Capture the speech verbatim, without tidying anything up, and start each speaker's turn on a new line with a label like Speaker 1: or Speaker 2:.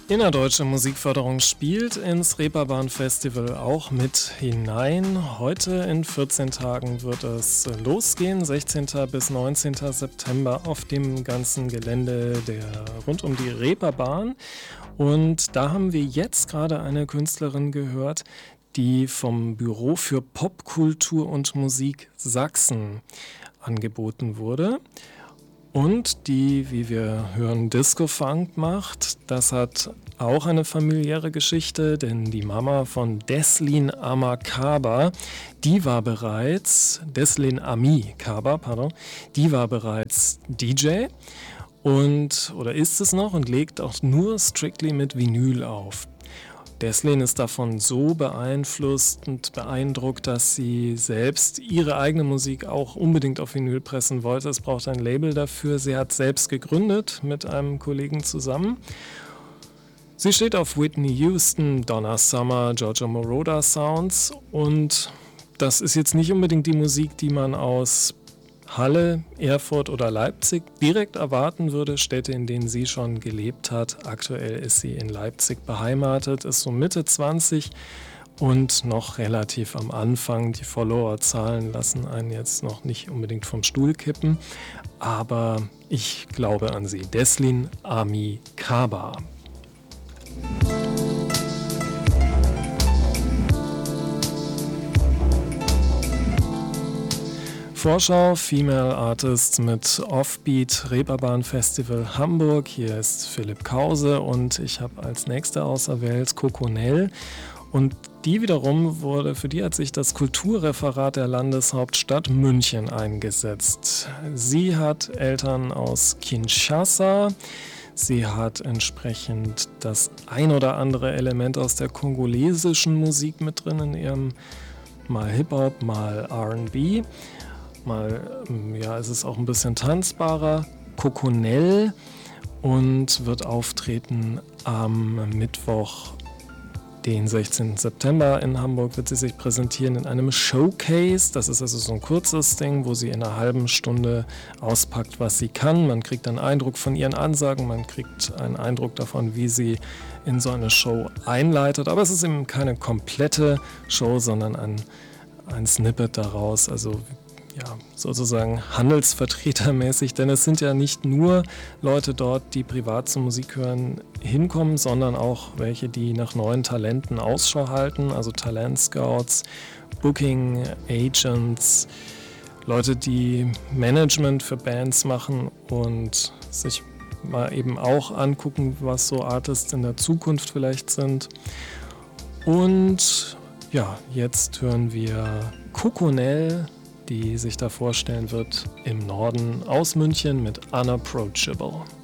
Speaker 1: Innerdeutsche Musikförderung spielt ins Reeperbahn-Festival auch mit hinein. Heute in vierzehn Tagen wird es losgehen, sechzehnten bis neunzehnten September auf dem ganzen Gelände der rund um die Reeperbahn. Und da haben wir jetzt gerade eine Künstlerin gehört, die vom Büro für Popkultur und Musik Sachsen angeboten wurde. Und die, wie wir hören, Disco-Funk macht. Das hat auch eine familiäre Geschichte, denn die Mama von Deslin Amakaba, die war bereits, Deslin Ami Kaba, pardon, die war bereits D J und, oder ist es noch und legt auch nur strictly mit Vinyl auf. Deslin ist davon so beeinflusst und beeindruckt, dass sie selbst ihre eigene Musik auch unbedingt auf Vinyl pressen wollte. Es braucht ein Label dafür. Sie hat selbst gegründet mit einem Kollegen zusammen. Sie steht auf Whitney Houston, Donna Summer, Giorgio Moroder Sounds und das ist jetzt nicht unbedingt die Musik, die man aus Halle, Erfurt oder Leipzig direkt erwarten würde, Städte, in denen sie schon gelebt hat. Aktuell ist sie in Leipzig beheimatet, ist so Mitte zwanzig und noch relativ am Anfang. Die Followerzahlen lassen einen jetzt noch nicht unbedingt vom Stuhl kippen, aber ich glaube an sie. Deslin Ami Kaba. Vorschau, Female Artists mit Offbeat, Reeperbahn Festival Hamburg. Hier ist Philipp Krause und ich habe als nächste auserwählt Coconel. Und die wiederum wurde, für die hat sich das Kulturreferat der Landeshauptstadt München eingesetzt. Sie hat Eltern aus Kinshasa. Sie hat entsprechend das ein oder andere Element aus der kongolesischen Musik mit drin in ihrem mal Hip-Hop, mal R and B. Mal, ja, es ist auch ein bisschen tanzbarer, Coconel, und wird auftreten am Mittwoch, den sechzehnten September in Hamburg, wird sie sich präsentieren in einem Showcase. Das ist also so ein kurzes Ding, wo sie in einer halben Stunde auspackt, was sie kann. Man kriegt einen Eindruck von ihren Ansagen, man kriegt einen Eindruck davon, wie sie in so eine Show einleitet. Aber es ist eben keine komplette Show, sondern ein, ein Snippet daraus, also ja, sozusagen handelsvertretermäßig, denn es sind ja nicht nur Leute dort, die privat zur Musik hören, hinkommen, sondern auch welche, die nach neuen Talenten Ausschau halten, also Talentscouts, Booking Agents, Leute, die Management für Bands machen und sich mal eben auch angucken, was so Artists in der Zukunft vielleicht sind. Und ja, jetzt hören wir Coconel, die sich da vorstellen wird im Norden aus München mit Unapproachable.